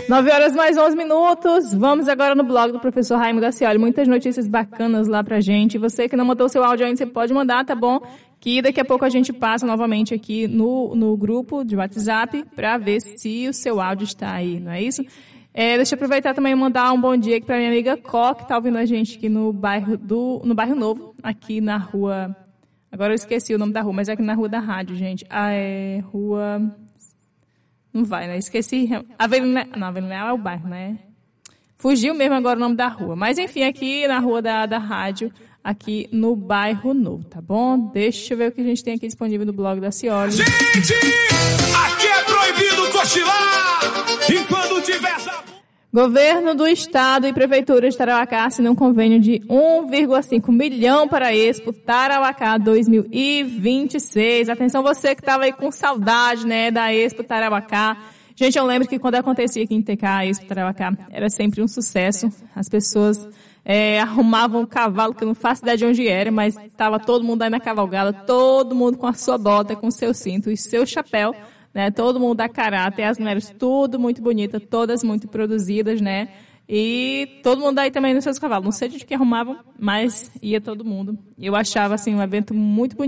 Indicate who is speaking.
Speaker 1: 9 horas mais 11 minutos. Vamos agora no blog do professor Raimundo Dacioli. Muitas notícias bacanas lá pra gente. Você que não mandou seu áudio ainda, você pode mandar, tá bom? Que daqui a pouco a gente passa novamente aqui no grupo de WhatsApp pra ver se o seu áudio está aí, não é isso? Deixa eu aproveitar também e mandar um bom dia aqui pra minha amiga Có, que tá ouvindo a gente aqui no bairro Novo, aqui na rua... Agora eu esqueci o nome da rua, mas é aqui na rua da rádio, gente. Rua... Não vai, né? Esqueci. Avenida... Não, Avenida é o bairro, né? Fugiu mesmo agora o nome da rua. Mas, enfim, aqui na rua da rádio, aqui no bairro Novo, tá bom? Deixa eu ver o que a gente tem aqui disponível no blog da Cioli.
Speaker 2: Gente, aqui é proibido cochilar enquanto tiver...
Speaker 1: Governo do Estado e Prefeitura de Tarauacá assinam um convênio de 1,5 milhão para a Expo Tarauacá 2026. Atenção você que estava aí com saudade, né, da Expo Tarauacá. Gente, eu lembro que quando acontecia aqui em TK, a Expo Tarauacá era sempre um sucesso. As pessoas arrumavam um cavalo, que eu não faço ideia de onde era, mas estava todo mundo aí na cavalgada, todo mundo com a sua bota, com o seu cinto e seu chapéu. Né, todo mundo dá caráter, as mulheres tudo muito bonita, todas muito produzidas, né? E todo mundo aí também nos seus cavalos. Não sei de que arrumavam, mas ia todo mundo. Eu achava assim um evento muito bonito.